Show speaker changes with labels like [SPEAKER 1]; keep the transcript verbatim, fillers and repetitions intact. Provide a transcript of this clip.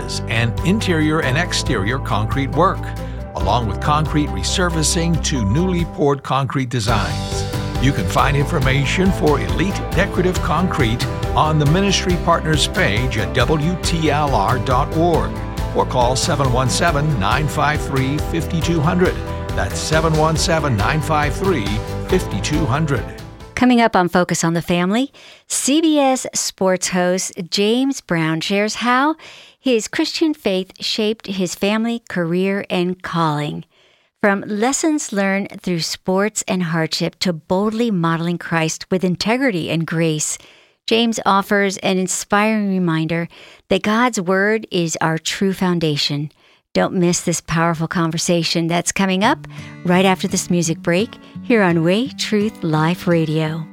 [SPEAKER 1] finishes and interior and exterior concrete work, along with concrete resurfacing to newly poured concrete designs. You can find information for Elite Decorative Concrete on the Ministry Partners page at W T L R dot org or call seven one seven, nine five three, five two zero zero. That's seven one seven, nine five three, five two zero zero.
[SPEAKER 2] Coming up on Focus on the Family, C B S sports host James Brown shares how his Christian faith shaped his family, career, and calling. From lessons learned through sports and hardship to boldly modeling Christ with integrity and grace, James offers an inspiring reminder that God's Word is our true foundation. Don't miss this powerful conversation that's coming up right after this music break here on Way Truth Life Radio.